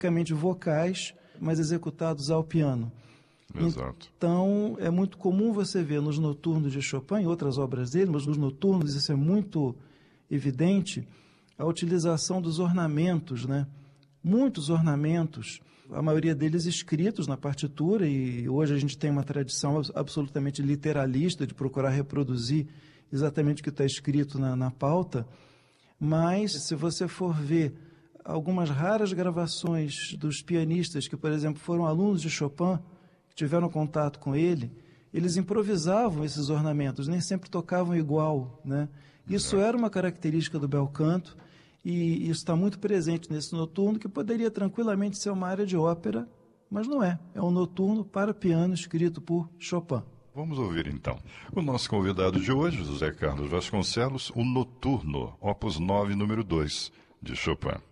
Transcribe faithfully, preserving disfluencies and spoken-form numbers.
tipicamente vocais, mas executados ao piano. Exato. Então, é muito comum você ver nos noturnos de Chopin e outras obras dele, mas nos noturnos isso é muito evidente, a utilização dos ornamentos, né? Muitos ornamentos, a maioria deles escritos na partitura, e hoje a gente tem uma tradição absolutamente literalista de procurar reproduzir exatamente o que está escrito na, na pauta, mas se você for ver algumas raras gravações dos pianistas que, por exemplo, foram alunos de Chopin, que tiveram contato com ele, eles improvisavam esses ornamentos, nem sempre tocavam igual, né? Isso era uma característica do bel canto, e isso está muito presente nesse noturno, que poderia tranquilamente ser uma área de ópera, mas não é. É um noturno para piano escrito por Chopin. Vamos ouvir então. O nosso convidado de hoje, José Carlos Vasconcelos, o Noturno, opus nove, número dois, de Chopin.